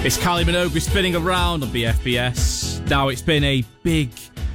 It's Kylie Minogue spinning around on BFBS. Now, it's been a big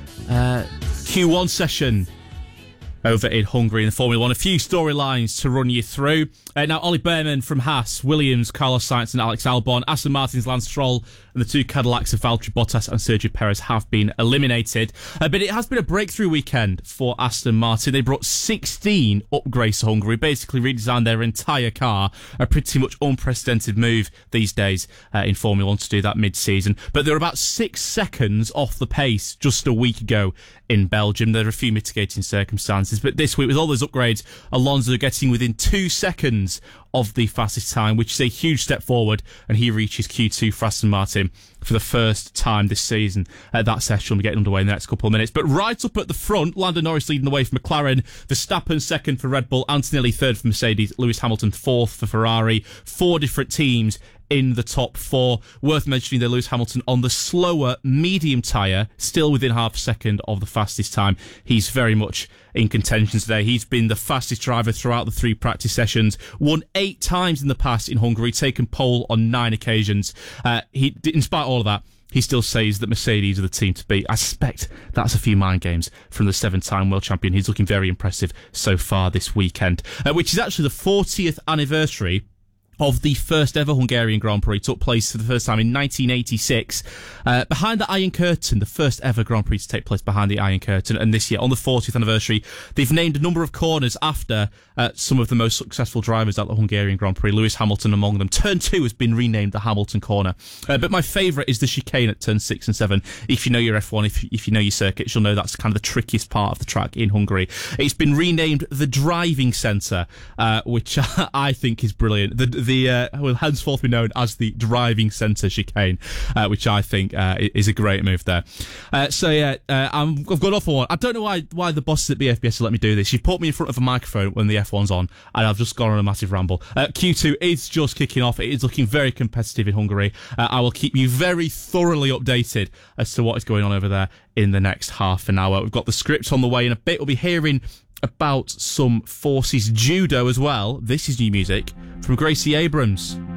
Q1 session over in Hungary in the Formula 1. A few storylines to run you through. Now, Ollie Bearman from Haas, Williams, Carlos Sainz and Alex Albon, Aston Martin's Lance Stroll, and the two Cadillacs of Valtteri Bottas and Sergio Perez have been eliminated. But it has been a breakthrough weekend for Aston Martin. They brought 16 upgrades to Hungary, basically redesigned their entire car. A pretty much unprecedented move these days in Formula 1 to do that mid-season. But they're about 6 seconds off the pace just a week ago in Belgium. There are a few mitigating circumstances, but this week, with all those upgrades, Alonso getting within 2 seconds of the fastest time, which is a huge step forward, and he reaches Q2 for Aston Martin for the first time this season. That session will be getting underway in the next couple of minutes. But right up at the front, Lando Norris leading the way for McLaren, Verstappen second for Red Bull, Antonelli third for Mercedes, Lewis Hamilton fourth for Ferrari. 4 different teams in the top 4. Worth mentioning that Lewis Hamilton on the slower medium tyre, still within half a second of the fastest time. He's very much in contention today. He's been the fastest driver throughout the 3 practice sessions, won 8 times in the past in Hungary, taken pole on 9 occasions. In spite of all of that, he still says that Mercedes are the team to beat. I suspect that's a few mind games from the 7-time world champion. He's looking very impressive so far this weekend, which is actually the 40th anniversary of the first ever Hungarian Grand Prix. Took place for the first time in 1986. Behind the Iron Curtain, the first ever Grand Prix to take place behind the Iron Curtain. And this year, on the 40th anniversary, they've named a number of corners after some of the most successful drivers at the Hungarian Grand Prix. Lewis Hamilton among them. Turn 2 has been renamed the Hamilton Corner. But my favourite is the chicane at turn 6 and 7. If you know your F1, if you know your circuits, you'll know that's kind of the trickiest part of the track in Hungary. It's been renamed the Driving Centre, which I think is brilliant. Will henceforth be known as the Driving Centre chicane, which I think is a great move there. I've gone off on one. I don't know why the bosses at BFBS let me do this. You've put me in front of a microphone when the F1's on, and I've just gone on a massive ramble. Q2 is just kicking off. It is looking very competitive in Hungary. I will keep you very thoroughly updated as to what is going on over there in the next half an hour. We've got the script on the way in a bit. We'll be hearing about some Forces Judo as well. This is new music from Gracie Abrams.